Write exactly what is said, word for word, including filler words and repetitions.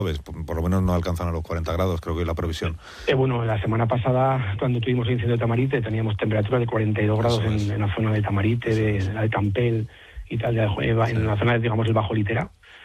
Pues, por, por lo menos no alcanzan a los cuarenta grados, creo que es la previsión. Eh, bueno, la semana pasada, cuando tuvimos el incendio de Tamarite, teníamos temperaturas de cuarenta y dos grados en, en la zona de Tamarite, de, de la de Campel y tal, de, en la zona de, digamos, el Bajo Litera.